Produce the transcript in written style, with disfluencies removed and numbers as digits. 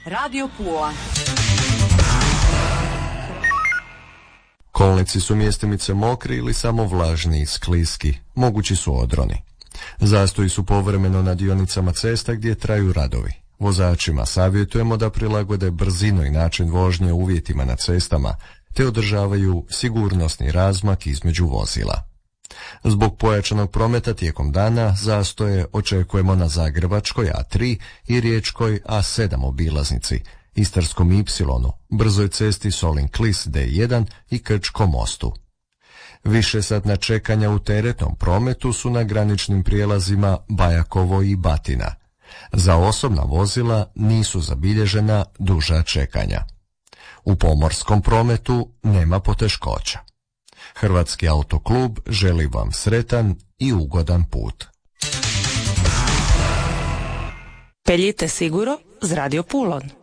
Radio Pula. Kolnici su mjestimice mokri ili samo vlažni i skliski, mogući su odroni. Zastoji su povremeno na dionicama cesta gdje traju radovi. Vozačima savjetujemo da prilagode brzinu i način vožnje uvjetima na cestama, te održavaju sigurnosni razmak između vozila. Zbog pojačanog prometa tijekom dana zastoje očekujemo na Zagrebačkoj A3 i Riječkoj A7 obilaznici, Istarskom Y, brzoj cesti Solin-Klis D1 i Krčkom mostu. Višesatna čekanja u teretnom prometu su na graničnim prijelazima Bajakovo i Batina. Za osobna vozila nisu zabilježena duža čekanja. U pomorskom prometu nema poteškoća. Hrvatski autoklub želi vam sretan i ugodan put. Peljite siguro z Radio Pulon.